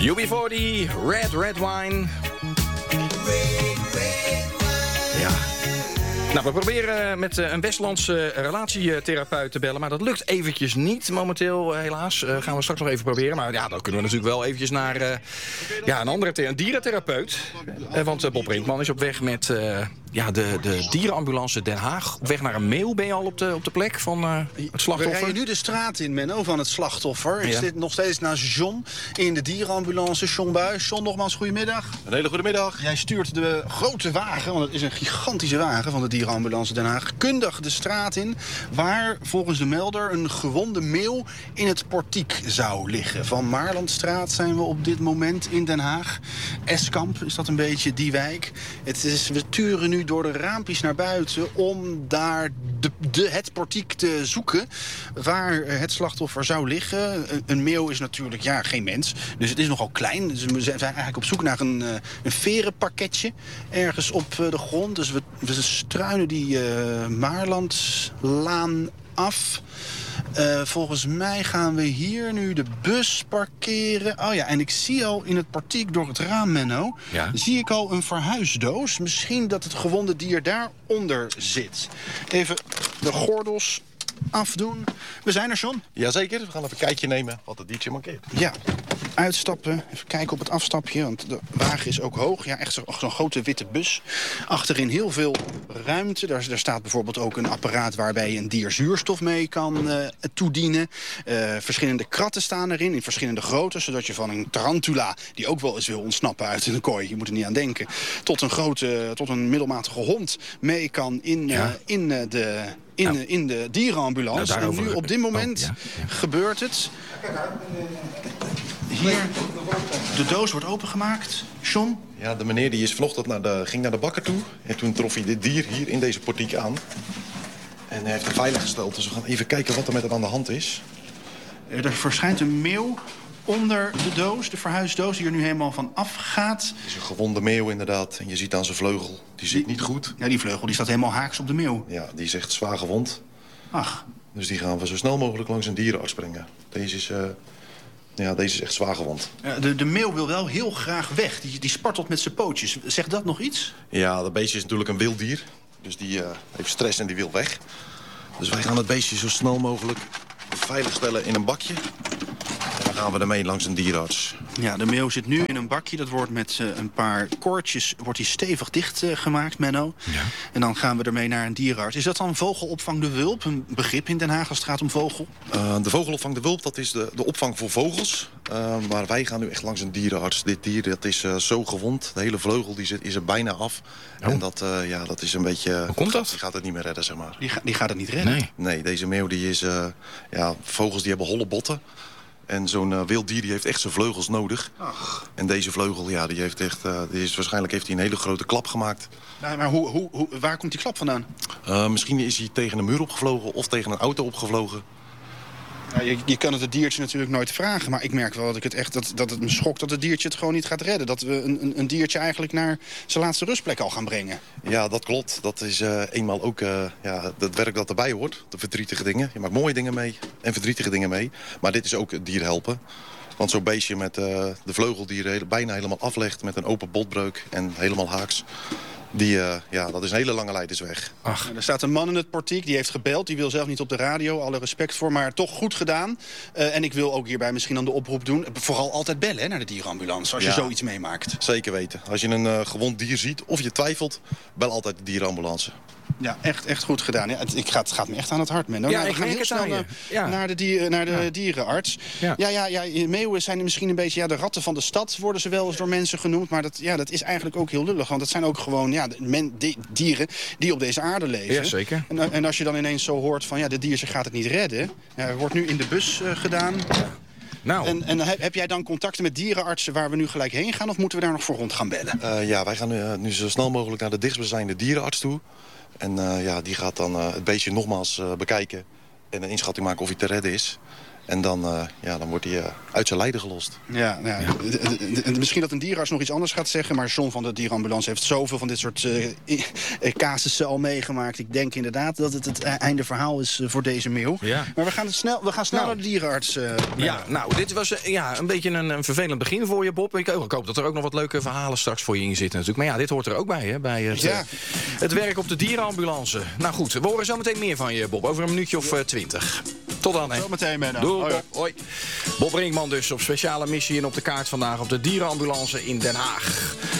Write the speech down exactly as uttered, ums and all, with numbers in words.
U B veertig, Red Red Wine. Ja. Nou, we proberen met een Westlandse relatietherapeut te bellen, maar dat lukt eventjes niet momenteel, helaas. Uh, gaan we straks nog even proberen. Maar ja, dan kunnen we natuurlijk wel eventjes naar uh, ja, een andere thera- een dierentherapeut. Uh, want uh, Bob Brinkman is op weg met uh, ja, de, de dierenambulance Den Haag. Op weg naar een mail. Ben je al op de, op de plek van uh, het slachtoffer? We rijden nu de straat in, Menno, van het slachtoffer. Ik ja. zit nog steeds naast John in de dierenambulance. John Buijs. John, nogmaals, goedemiddag. Een hele goede middag. Jij stuurt de grote wagen, want het is een gigantische wagen van de dierenambulance Den Haag, kundig de straat in, waar volgens de melder een gewonde meeuw in het portiek zou liggen. Van Maarlandstraat zijn we op dit moment in Den Haag. Eskamp is dat een beetje die wijk. Het is, we turen nu door de raampjes naar buiten om daar de, de, het portiek te zoeken waar het slachtoffer zou liggen. Een, een meeuw is natuurlijk ja, geen mens, dus het is nogal klein. Dus we zijn eigenlijk op zoek naar een, een verenpakketje ergens op de grond. Dus we, we struinen die uh, Maarlandlaan af. Uh, volgens mij gaan we hier nu de bus parkeren. Oh ja, en ik zie al in het portiek door het raam, Menno, ja. zie ik al een verhuisdoos. Misschien dat het gewonde dier daaronder zit. Even de gordels afdoen. We zijn er, John. Jazeker, we gaan even een kijkje nemen wat het diertje mankeert. Ja, uitstappen. Even kijken op het afstapje, want de wagen is ook hoog. Ja, echt zo'n zo grote witte bus. Achterin heel veel ruimte. Daar, daar staat bijvoorbeeld ook een apparaat waarbij je een dier zuurstof mee kan uh, toedienen. Uh, verschillende kratten staan erin, in verschillende groottes, zodat je van een tarantula, die ook wel eens wil ontsnappen uit een kooi, je moet er niet aan denken, tot een grote, tot een middelmatige hond mee kan in, ja. uh, in uh, de... In, nou, in de dierenambulance. Nou, en nu op dit moment oh, ja, ja. gebeurt het. Hier, de doos wordt opengemaakt. John? Ja, de meneer die is vanochtend naar de, ging naar de bakker toe. En toen trof hij dit dier hier in deze portiek aan. En hij heeft hem veilig gesteld. Dus we gaan even kijken wat er met hem aan de hand is. Er verschijnt een meeuw onder de doos, de verhuisdoos, die er nu helemaal van afgaat. Het is een gewonde meeuw inderdaad. En je ziet aan zijn vleugel, die zit niet goed. Ja, die vleugel die staat helemaal haaks op de meeuw. Ja, die is echt zwaar gewond. Ach. Dus die gaan we zo snel mogelijk langs een dierenarts brengen. Deze is, uh, ja, deze is echt zwaar gewond. Ja, de, de meeuw wil wel heel graag weg. Die, die spartelt met zijn pootjes. Zegt dat nog iets? Ja, dat beestje is natuurlijk een wild dier. Dus die uh, heeft stress en die wil weg. Dus wij gaan het beestje zo snel mogelijk veiligstellen in een bakje. Dan gaan we ermee langs een dierenarts. Ja, de meeuw zit nu in een bakje. Dat wordt met uh, een paar koordjes wordt die stevig dicht uh, gemaakt, Menno. Ja. En dan gaan we ermee naar een dierenarts. Is dat dan vogelopvang de Wulp? Een begrip in Den Haag als het gaat om vogel? Uh, de vogelopvang de Wulp, dat is de, de opvang voor vogels. Uh, maar wij gaan nu echt langs een dierenarts. Dit dier dat is uh, zo gewond. De hele vleugel die zit, is er bijna af. Oh. En dat, uh, ja, dat is een beetje... Hoe komt dat? Die gaat het niet meer redden, zeg maar. Die, ga, die gaat het niet redden? Nee. Nee, deze meeuw die is... Uh, ja, vogels die hebben holle botten. En zo'n uh, wild dier die heeft echt zijn vleugels nodig. Ach. En deze vleugel, ja, die heeft echt, uh, die is, waarschijnlijk heeft hij een hele grote klap gemaakt. Nou, maar hoe, hoe, hoe, waar komt die klap vandaan? Uh, misschien is hij tegen een muur opgevlogen of tegen een auto opgevlogen. Ja, je, je kan het het diertje natuurlijk nooit vragen. Maar ik merk wel dat, ik het, echt, dat, dat het me schokt dat het diertje het gewoon niet gaat redden. Dat we een, een, een diertje eigenlijk naar zijn laatste rustplek al gaan brengen. Ja, dat klopt. Dat is uh, eenmaal ook uh, ja, het werk dat erbij hoort. De verdrietige dingen. Je maakt mooie dingen mee en verdrietige dingen mee. Maar dit is ook het dier helpen. Want zo'n beestje met uh, de vleugel die er bijna helemaal aflegt met een open botbreuk en helemaal haaks. Die, uh, ja, dat is een hele lange leidersweg. Ach. Ja, er staat een man in het portiek, die heeft gebeld. Die wil zelf niet op de radio, alle respect voor, maar toch goed gedaan. Uh, en ik wil ook hierbij misschien dan de oproep doen. Vooral altijd bellen hè, naar de dierenambulance, als ja, je zoiets meemaakt. Zeker weten. Als je een uh, gewond dier ziet of je twijfelt, bel altijd de dierenambulance. Ja, echt, echt goed gedaan. Ja, het, ik ga, het gaat me echt aan het hart, man. Nou, ja, we gaan heel snel naar, ja. naar de, dier, naar de ja. dierenarts. Ja. Ja, ja, ja, meeuwen zijn misschien een beetje ja, de ratten van de stad, worden ze wel eens door mensen genoemd. Maar dat, ja, dat is eigenlijk ook heel lullig. Want dat zijn ook gewoon ja, men, die, dieren die op deze aarde leven. Ja, zeker. En, en als je dan ineens zo hoort van ja, dit diertje gaat het niet redden. Ja, er wordt nu in de bus uh, gedaan. Ja. Nou. En, en heb jij dan contacten met dierenartsen waar we nu gelijk heen gaan? Of moeten we daar nog voor rond gaan bellen? Uh, ja, wij gaan nu, uh, nu zo snel mogelijk naar de dichtstbijzijnde dierenarts toe. En uh, ja, die gaat dan uh, het beestje nogmaals uh, bekijken en een inschatting maken of hij te redden is. En dan, uh, ja, dan wordt hij uh, uit zijn lijden gelost. Ja, nou ja. De, de, de, misschien dat een dierenarts nog iets anders gaat zeggen... maar John van de dierenambulance heeft zoveel van dit soort uh, casussen al meegemaakt. Ik denk inderdaad dat het het einde verhaal is uh, voor deze meeuw. Ja. Maar we gaan, het snel, we gaan snel nou, naar de dierenarts. Uh, ja, nou, dit was uh, ja, een beetje een, een vervelend begin voor je, Bob. Ik, ik hoop dat er ook nog wat leuke verhalen straks voor je in zitten natuurlijk. Maar ja, dit hoort er ook bij, hè, bij het, ja. uh, het werk op de dierenambulance. Nou goed, we horen zo meteen meer van je, Bob. Over een minuutje of twintig. Uh, Tot dan, hè. Zo meteen, Menno. Doei, Bob. Hoi. Bob Brinkman dus op speciale missie en op de kaart vandaag op de dierenambulance in Den Haag.